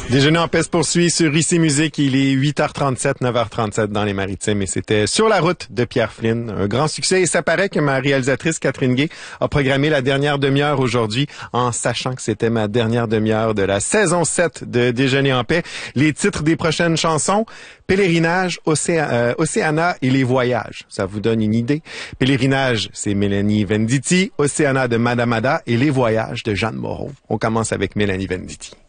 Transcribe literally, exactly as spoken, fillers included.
Déjeuner en paix se poursuit sur Ici Musique. Il est huit heures trente-sept, neuf heures trente-sept dans les Maritimes et c'était Sur la route de Pierre Flynn. Un grand succès et ça paraît que ma réalisatrice Catherine Gay a programmé la dernière demi-heure aujourd'hui en sachant que c'était ma dernière demi-heure de la saison sept de Déjeuner en paix. Les titres des prochaines chansons: Pèlerinage, Océ- euh, Océana et Les Voyages. Ça vous donne une idée? Pèlerinage, c'est Mélanie Venditti. Océana de Madame Ada et Les Voyages de Jeanne Moreau. On commence avec Mélanie Venditti.